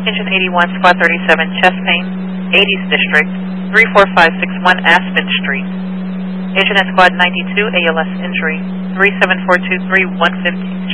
Engine 81, Squad 37, chest pain, 80s District, 34561 Aspen Street. Engine at Squad 92, ALS injury, 37423 150.